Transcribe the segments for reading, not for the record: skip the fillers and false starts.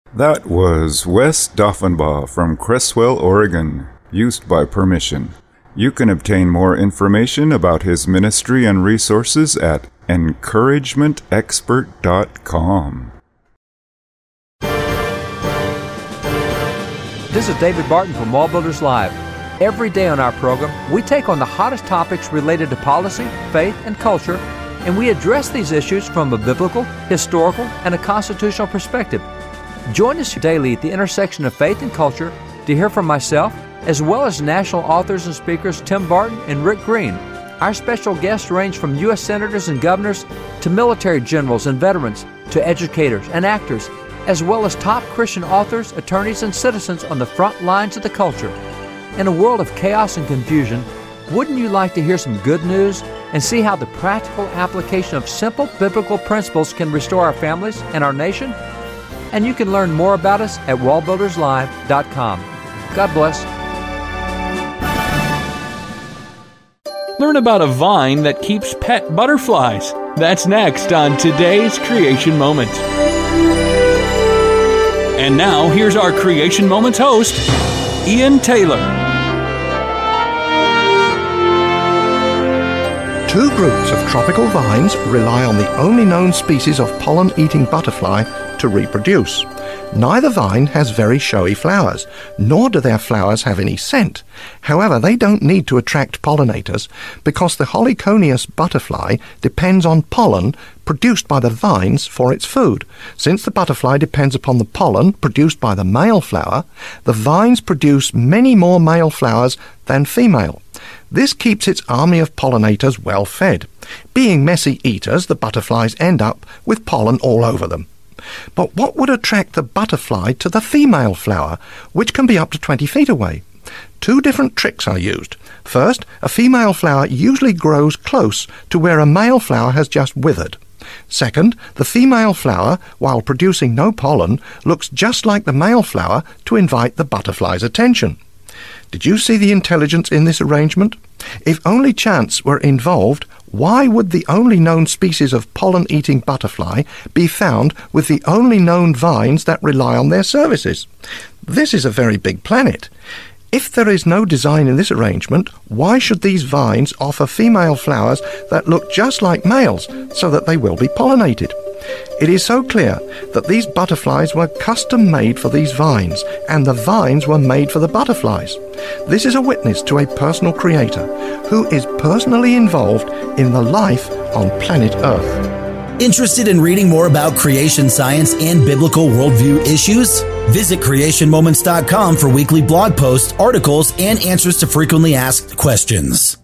That was Wes Doffenbaugh from Cresswell, Oregon, used by permission. You can obtain more information about his ministry and resources at encouragementexpert.com. This is David Barton from Wall Builders Live. Every day on our program, we take on the hottest topics related to policy, faith, and culture, and we address these issues from a biblical, historical, and a constitutional perspective. Join us daily at the intersection of faith and culture to hear from myself, as well as national authors and speakers Tim Barton and Rick Green. Our special guests range from U.S. senators and governors to military generals and veterans to educators and actors, as well as top Christian authors, attorneys, and citizens on the front lines of the culture. In a world of chaos and confusion, wouldn't you like to hear some good news and see how the practical application of simple biblical principles can restore our families and our nation? And you can learn more about us at wallbuilderslive.com. God bless. Learn about a vine that keeps pet butterflies. That's next on today's Creation Moment. And now, here's our Creation Moments host, Ian Taylor. Two groups of tropical vines rely on the only known species of pollen-eating butterfly to reproduce. Neither vine has very showy flowers, nor do their flowers have any scent. However, they don't need to attract pollinators because the Heliconius butterfly depends on pollen produced by the vines for its food. Since the butterfly depends upon the pollen produced by the male flower, the vines produce many more male flowers than female. This keeps its army of pollinators well fed. Being messy eaters, the butterflies end up with pollen all over them. But what would attract the butterfly to the female flower, which can be up to 20 feet away? Two different tricks are used. First, a female flower usually grows close to where a male flower has just withered. Second, the female flower, while producing no pollen, looks just like the male flower to invite the butterfly's attention. Did you see the intelligence in this arrangement? If only chance were involved, why would the only known species of pollen-eating butterfly be found with the only known vines that rely on their services? This is a very big planet. If there is no design in this arrangement, why should these vines offer female flowers that look just like males so that they will be pollinated? It is so clear that these butterflies were custom-made for these vines, and the vines were made for the butterflies. This is a witness to a personal creator who is personally involved in the life on planet Earth. Interested in reading more about creation science and biblical worldview issues? Visit creationmoments.com for weekly blog posts, articles, and answers to frequently asked questions.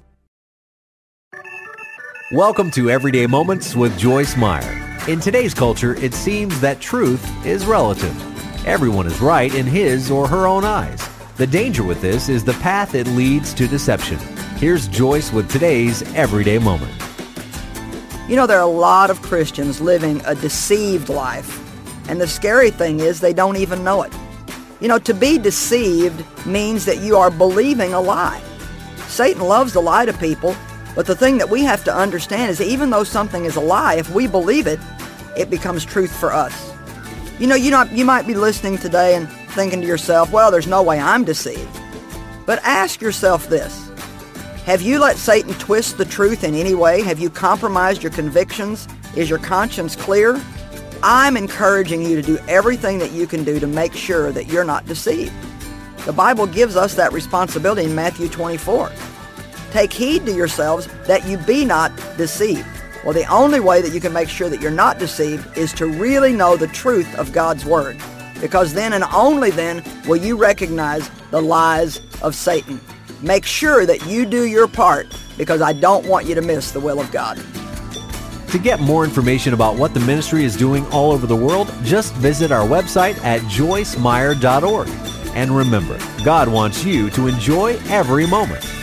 Welcome to Everyday Moments with Joyce Meyer. In today's culture, it seems that truth is relative. Everyone is right in his or her own eyes. The danger with this is the path it leads to deception. Here's Joyce with today's Everyday Moment. You know, there are a lot of Christians living a deceived life, and the scary thing is they don't even know it. You know, to be deceived means that you are believing a lie. Satan loves to lie to people, but the thing that we have to understand is that even though something is a lie, if we believe it, it becomes truth for us. You know, you might be listening today and thinking to yourself, well, there's no way I'm deceived. But ask yourself this. Have you let Satan twist the truth in any way? Have you compromised your convictions? Is your conscience clear? I'm encouraging you to do everything that you can do to make sure that you're not deceived. The Bible gives us that responsibility in Matthew 24. Take heed to yourselves that you be not deceived. Well, the only way that you can make sure that you're not deceived is to really know the truth of God's Word. Because then and only then will you recognize the lies of Satan. Make sure that you do your part, because I don't want you to miss the will of God. To get more information about what the ministry is doing all over the world, just visit our website at joycemeyer.org. And remember, God wants you to enjoy every moment.